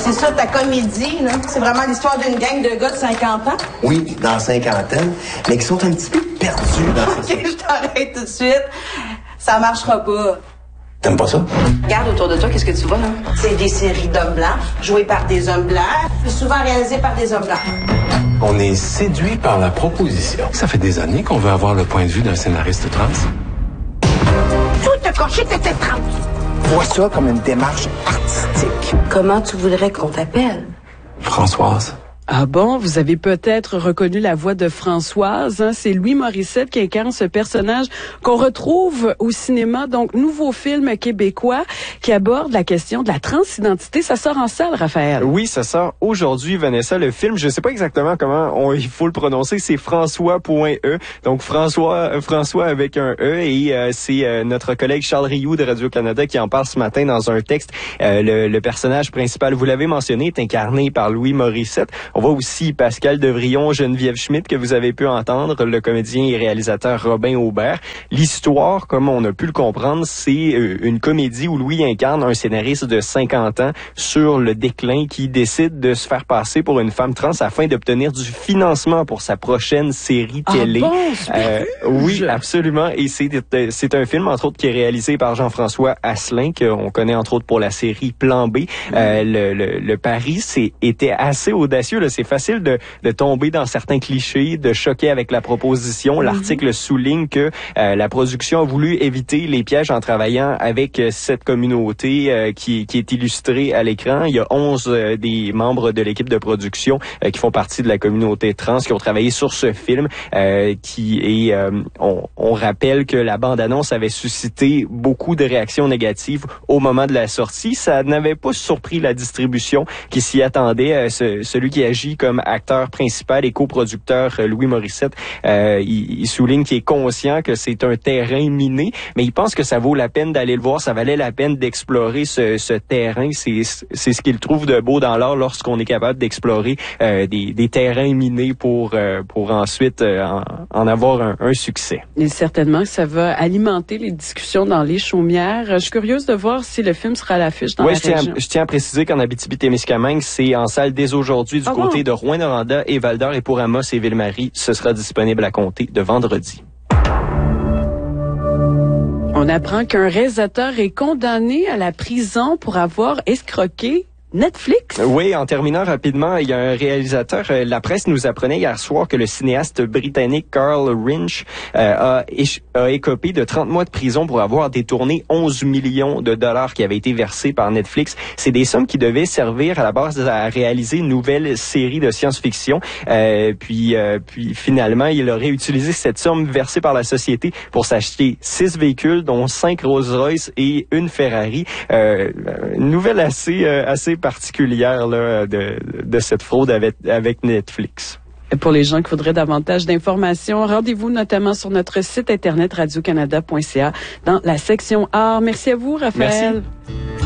C'est ça, ta comédie, là? C'est vraiment l'histoire d'une gang de gars de 50 ans? Oui, dans la cinquantaine, mais qui sont un petit peu perdus dans OK, je t'arrête tout de suite. Ça marchera pas. T'aimes pas ça? Regarde autour de toi, qu'est-ce que tu vois, là? C'est des séries d'hommes blancs, jouées par des hommes blancs, souvent réalisées par des hommes blancs. On est séduit par la proposition. Ça fait des années qu'on veut avoir le point de vue d'un scénariste trans. Tout te cocher, t'étais trans. Vois ça comme une démarche artistique. Comment tu voudrais qu'on t'appelle? Françoise. Ah bon, vous avez peut-être reconnu la voix de Françoise, hein? C'est Louis Morissette qui incarne ce personnage qu'on retrouve au cinéma. Donc, nouveau film québécois qui aborde la question de la transidentité. Ça sort en salle, Raphaël. Oui, ça sort aujourd'hui, Vanessa. Le film, je sais pas exactement comment il faut le prononcer, c'est François.e. Donc, François avec un E, et c'est notre collègue Charles Rioux de Radio-Canada qui en parle ce matin dans un texte. Le personnage principal, vous l'avez mentionné, est incarné par Louis Morissette. On voit aussi Pascal Devrillon, Geneviève Schmidt, que vous avez pu entendre, le comédien et réalisateur Robin Aubert. L'histoire, comme on a pu le comprendre, c'est une comédie où Louis incarne un scénariste de 50 ans sur le déclin qui décide de se faire passer pour une femme trans afin d'obtenir du financement pour sa prochaine série télé. Ah bon, super oui, absolument. Et c'est un film, entre autres, qui est réalisé par Jean-François Asselin, qu'on connaît entre autres pour la série Plan B. Le pari, était assez audacieux, là. C'est facile de tomber dans certains clichés, de choquer avec la proposition. L'article souligne que la production a voulu éviter les pièges en travaillant avec cette communauté qui est illustrée à l'écran. Il y a 11 des membres de l'équipe de production qui font partie de la communauté trans qui ont travaillé sur ce film. On rappelle que la bande-annonce avait suscité beaucoup de réactions négatives au moment de la sortie. Ça n'avait pas surpris la distribution qui s'y attendait. Celui qui agit comme acteur principal et coproducteur, Louis Morissette, il souligne qu'il est conscient que c'est un terrain miné, mais il pense que ça vaut la peine d'aller le voir, ça valait la peine d'explorer ce terrain. C'est ce qu'il trouve de beau dans l'art lorsqu'on est capable d'explorer des terrains minés pour ensuite en avoir un succès. Et certainement que ça va alimenter les discussions dans les chaumières. Je suis curieuse de voir si le film sera à l'affiche dans la région. Je tiens à préciser qu'en Abitibi-Témiscamingue, c'est en salle dès aujourd'hui du côté de Rouyn-Noranda et Val-d'Or, et pour Amos et Ville-Marie, ce sera disponible à compter de vendredi. On apprend qu'un réalisateur est condamné à la prison pour avoir escroqué Netflix? Oui, en terminant rapidement, il y a un réalisateur, la presse nous apprenait hier soir que le cinéaste britannique Carl Rinch a écopé de 30 mois de prison pour avoir détourné 11 millions de dollars qui avaient été versés par Netflix. C'est des sommes qui devaient servir à la base à réaliser une nouvelle série de science-fiction. Puis finalement, il aurait utilisé cette somme versée par la société pour s'acheter 6 véhicules, dont 5 Rolls-Royce et une Ferrari. Une nouvelle assez particulière là, de cette fraude avec Netflix. Pour les gens qui voudraient davantage d'informations, rendez-vous notamment sur notre site internet radiocanada.ca dans la section art. Merci à vous, Raphaël. Merci.